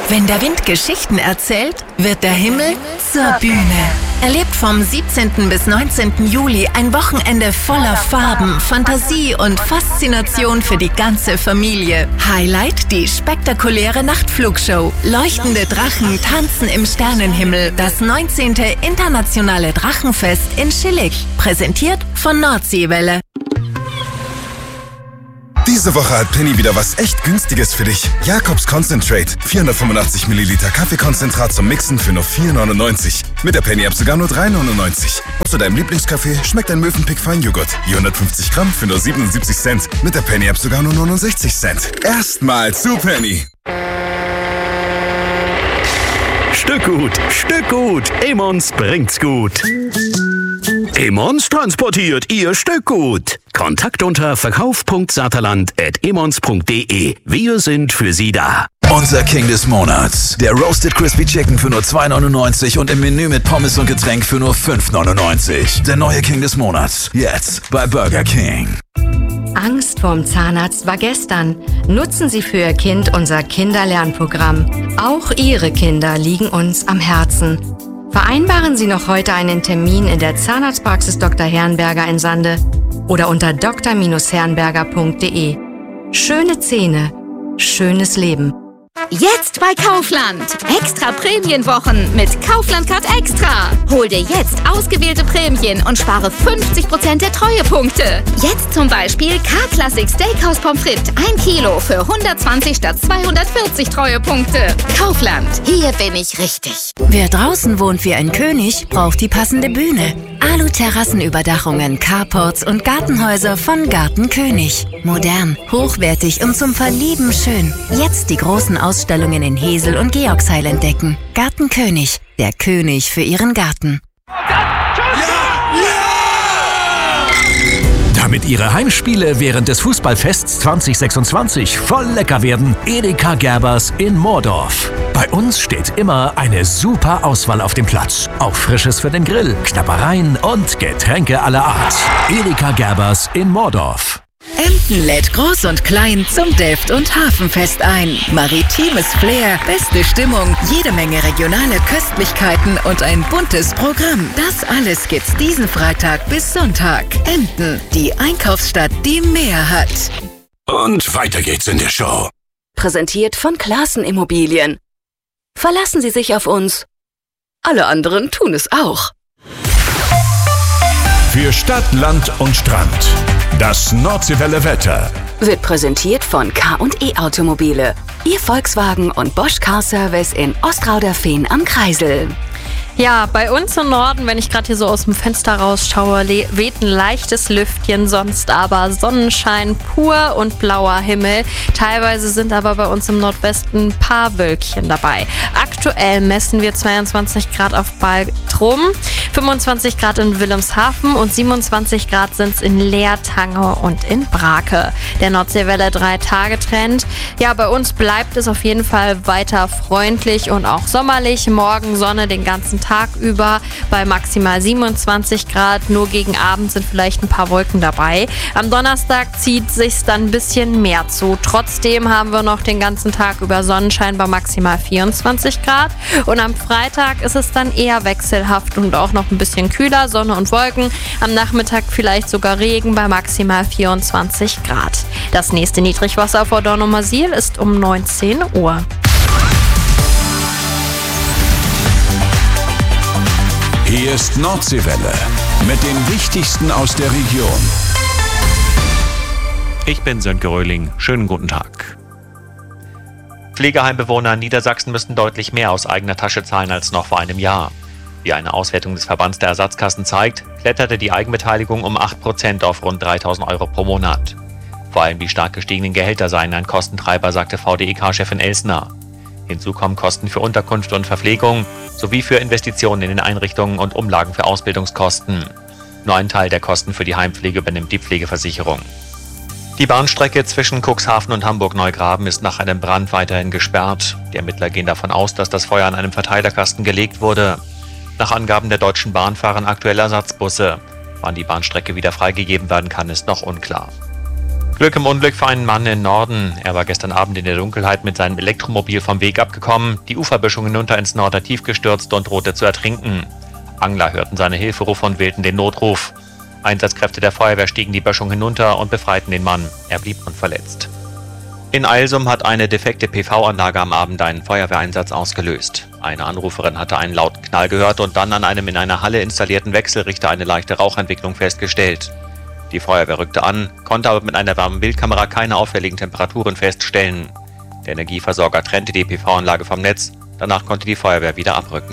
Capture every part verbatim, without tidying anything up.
Wenn der Wind Geschichten erzählt, wird der Himmel zur Bühne. Erlebt vom siebzehnten bis neunzehnten Juli ein Wochenende voller Farben, Fantasie und Faszination für die ganze Familie. Highlight die spektakuläre Nachtflugshow. Leuchtende Drachen tanzen im Sternenhimmel. Das neunzehnte Internationale Drachenfest in Schillig. Präsentiert von Nordseewelle. Diese Woche hat Penny wieder was echt Günstiges für dich. Jacobs Concentrate. vierhundertfünfundachtzig Milliliter Kaffeekonzentrat zum Mixen für nur vier neunundneunzig. Mit der Penny-App sogar nur drei neunundneunzig. Und zu deinem Lieblingskaffee schmeckt ein Mövenpick Feinjoghurt. Je hundertfünfzig Gramm für nur siebenundsiebzig Cent. Mit der Penny-App sogar nur neunundsechzig Cent. Erstmal zu Penny. Stückgut, Stückgut, Emmons bringt's gut. Emmons transportiert Ihr Stückgut. Kontakt unter verkauf punkt saterland at emmons punkt de. Wir sind für Sie da. Unser King des Monats. Der Roasted Crispy Chicken für nur zwei neunundneunzig und im Menü mit Pommes und Getränk für nur fünf neunundneunzig. Der neue King des Monats. Jetzt bei Burger King. Angst vorm Zahnarzt war gestern. Nutzen Sie für Ihr Kind unser Kinderlernprogramm. Auch Ihre Kinder liegen uns am Herzen. Vereinbaren Sie noch heute einen Termin in der Zahnarztpraxis Doktor Herrenberger in Sande oder unter d r herrenberger punkt de. Schöne Zähne, schönes Leben. Jetzt bei Kaufland. Extra Prämienwochen mit Kaufland Card Extra. Hol dir jetzt ausgewählte Prämien und spare fünfzig Prozent der Treuepunkte. Jetzt zum Beispiel K-Classic Steakhouse Pommes frites ein Kilo für hundertzwanzig statt zweihundertvierzig Treuepunkte. Kaufland, hier bin ich richtig. Wer draußen wohnt wie ein König, braucht die passende Bühne. Alu-Terrassenüberdachungen, Carports und Gartenhäuser von Garten König. Modern, hochwertig und zum Verlieben schön. Jetzt die großen Ausstellungen in Hesel und Georgsheil entdecken. Garten König, der König für Ihren Garten. Damit Ihre Heimspiele während des Fußballfests zwanzig sechsundzwanzig voll lecker werden, Edeka Gerbers in Moordorf. Bei uns steht immer eine super Auswahl auf dem Platz. Auch Frisches für den Grill, Knabbereien und Getränke aller Art. Edeka Gerbers in Moordorf. Emden lädt groß und klein zum Delft- und Hafenfest ein. Maritimes Flair, beste Stimmung, jede Menge regionale Köstlichkeiten und ein buntes Programm. Das alles gibt's diesen Freitag bis Sonntag. Emden, die Einkaufsstadt, die mehr hat. Und weiter geht's in der Show. Präsentiert von Classen Immobilien. Verlassen Sie sich auf uns. Alle anderen tun es auch. Für Stadt, Land und Strand. Das Nordseewelle Wetter Wird präsentiert von K und E Automobile. Ihr Volkswagen und Bosch Car Service in Ostrauderfehn am Kreisel. Ja, bei uns im Norden, wenn ich gerade hier so aus dem Fenster rausschaue, weht ein leichtes Lüftchen, sonst aber Sonnenschein pur und blauer Himmel. Teilweise sind aber bei uns im Nordwesten ein paar Wölkchen dabei. Aktuell messen wir zweiundzwanzig Grad auf Baltrum, fünfundzwanzig Grad in Wilhelmshaven und siebenundzwanzig Grad sind es in Leertange und in Brake. Der Nordseewelle drei Tage Trend. Ja, bei uns bleibt es auf jeden Fall weiter freundlich und auch sommerlich. Morgen Sonne den ganzen Tag über bei maximal siebenundzwanzig Grad. Nur gegen Abend sind vielleicht ein paar Wolken dabei. Am Donnerstag zieht sich's dann ein bisschen mehr zu. Trotzdem haben wir noch den ganzen Tag über Sonnenschein bei maximal vierundzwanzig Grad. Und am Freitag ist es dann eher wechselhaft und auch noch ein bisschen kühler. Sonne und Wolken. Am Nachmittag vielleicht sogar Regen bei maximal vierundzwanzig Grad. Das nächste Niedrigwasser vor Dornumersiel ist um neunzehn Uhr. Hier ist Nordseewelle mit dem Wichtigsten aus der Region. Ich bin Sönke Röhling. Schönen guten Tag. Pflegeheimbewohner in Niedersachsen müssten deutlich mehr aus eigener Tasche zahlen als noch vor einem Jahr. Wie eine Auswertung des Verbands der Ersatzkassen zeigt, kletterte die Eigenbeteiligung um acht Prozent auf rund dreitausend Euro pro Monat. Vor allem die stark gestiegenen Gehälter seien ein Kostentreiber, sagte V D E K-Chefin Elsner. Hinzu kommen Kosten für Unterkunft und Verpflegung sowie für Investitionen in den Einrichtungen und Umlagen für Ausbildungskosten. Nur ein Teil der Kosten für die Heimpflege übernimmt die Pflegeversicherung. Die Bahnstrecke zwischen Cuxhaven und Hamburg-Neugraben ist nach einem Brand weiterhin gesperrt. Die Ermittler gehen davon aus, dass das Feuer an einem Verteilerkasten gelegt wurde. Nach Angaben der Deutschen Bahn fahren aktuell Ersatzbusse. Wann die Bahnstrecke wieder freigegeben werden kann, ist noch unklar. Glück im Unglück für einen Mann in Norden. Er war gestern Abend in der Dunkelheit mit seinem Elektromobil vom Weg abgekommen, die Uferböschung hinunter ins Nordertief gestürzt und drohte zu ertrinken. Angler hörten seine Hilferufe und wählten den Notruf. Einsatzkräfte der Feuerwehr stiegen die Böschung hinunter und befreiten den Mann. Er blieb unverletzt. In Eilsum hat eine defekte P V-Anlage am Abend einen Feuerwehreinsatz ausgelöst. Eine Anruferin hatte einen lauten Knall gehört und dann an einem in einer Halle installierten Wechselrichter eine leichte Rauchentwicklung festgestellt. Die Feuerwehr rückte an, konnte aber mit einer warmen Bildkamera keine auffälligen Temperaturen feststellen. Der Energieversorger trennte die P V-Anlage vom Netz, danach konnte die Feuerwehr wieder abrücken.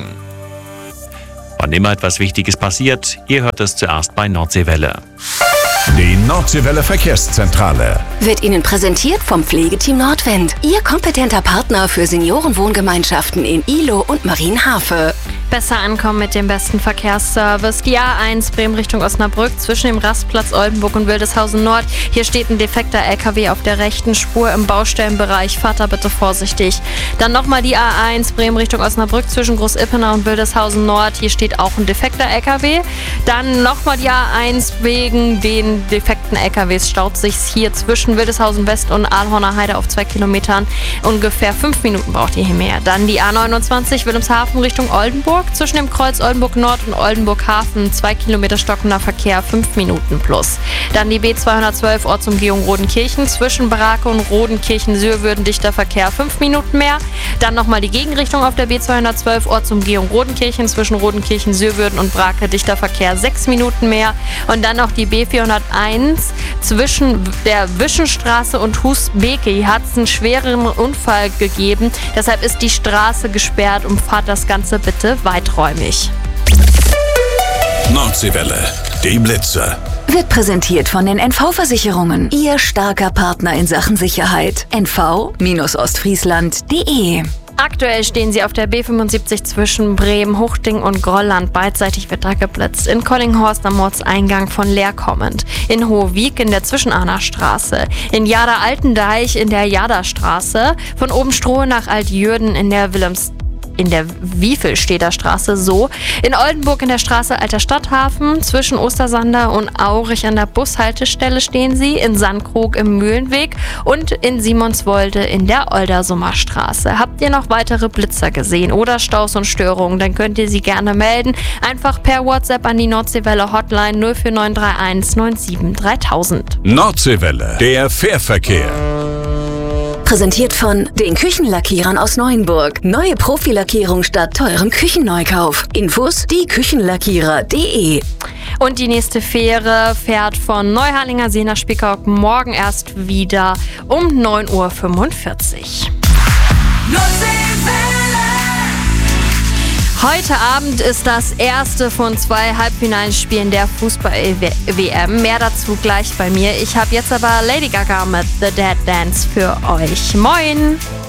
Wann immer etwas Wichtiges passiert, ihr hört es zuerst bei Nordseewelle. Die Nordseewelle Verkehrszentrale Wird Ihnen präsentiert vom Pflegeteam Nordwind. Ihr kompetenter Partner für Seniorenwohngemeinschaften in Ihlow und Marienhafe. Besser ankommen mit dem besten Verkehrsservice. Die A eins Bremen Richtung Osnabrück zwischen dem Rastplatz Oldenburg und Wildeshausen Nord. Hier steht ein defekter L K W auf der rechten Spur im Baustellenbereich. Fahrt da bitte vorsichtig. Dann nochmal die A eins Bremen Richtung Osnabrück zwischen Groß-Ippenau und Wildeshausen Nord. Hier steht auch ein defekter L K W. Dann nochmal die A eins wegen den defekten L K Ws staut sich hier zwischen Wildeshausen West und Ahlhorner Heide auf zwei Kilometern. Ungefähr fünf Minuten braucht ihr hier mehr. Dann die A neunundzwanzig Wilhelmshaven Richtung Oldenburg. Zwischen dem Kreuz Oldenburg Nord und Oldenburg Hafen zwei Kilometer stockender Verkehr, fünf Minuten plus. Dann die B zweihundertzwölf Ortsumgehung Rodenkirchen zwischen Brake und Rodenkirchen-Sürwürden dichter Verkehr, fünf Minuten mehr. Dann nochmal die Gegenrichtung auf der B zweihundertzwölf Ortsumgehung Rodenkirchen zwischen Rodenkirchen-Sürwürden und Brake dichter Verkehr, sechs Minuten mehr. Und dann noch die B vierhunderteins zwischen der Wischenstraße und Husbeke. Hier hat es einen schweren Unfall gegeben. Deshalb ist die Straße gesperrt. Umfahrt das Ganze bitte weiträumig. Nordseewelle, die Blitze. Wird präsentiert von den N V-Versicherungen. Ihr starker Partner in Sachen Sicherheit. n v Ostfriesland punkt de. Aktuell stehen sie auf der B fünfundsiebzig zwischen Bremen, Huchting und Grolland. Beidseitig wird da geblitzt. In Collinghorst am Ortseingang von Leer kommend. In Hohwijk in der Zwischenahner-Straße. In Jada-Altendeich in der Jada-Straße. Von Obenstrohe nach Altjürden in der Willems in der Wiefelstädter Straße so. In Oldenburg in der Straße Alter Stadthafen. Zwischen Ostersander und Aurich an der Bushaltestelle stehen sie. In Sandkrug im Mühlenweg und in Simonswolde in der Oldersumer Straße. Habt ihr noch weitere Blitzer gesehen oder Staus und Störungen, dann könnt ihr sie gerne melden. Einfach per WhatsApp an die Nordseewelle Hotline null vier neun drei eins neun sieben dreitausend. Nordseewelle, der Fährverkehr. Präsentiert von den Küchenlackierern aus Neuenburg. Neue Profilackierung statt teurem Küchenneukauf. Infos die Küchenlackierer punkt de. Und die nächste Fähre fährt von Neuharlinger See nach Spiekeroog morgen erst wieder um neun Uhr fünfundvierzig. Heute Abend ist das erste von zwei Halbfinalspielen der Fußball-W M. Mehr dazu gleich bei mir. Ich habe jetzt aber Lady Gaga mit The Dead Dance für euch. Moin!